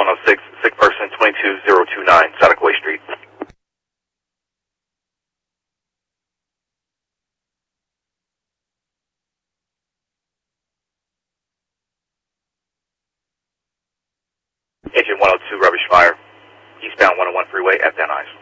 106, sick person 22029, Sadaqua Street. Engine 102, rubbish fire, eastbound 101 freeway at Van Nuys.